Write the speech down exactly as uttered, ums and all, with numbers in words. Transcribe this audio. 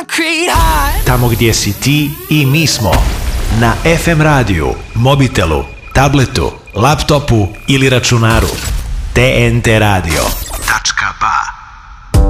concrete heart. Tamo gdje si ti i mi smo. Na F M radiju, mobitelu, tabletu, laptopu ili računaru. T N T radio.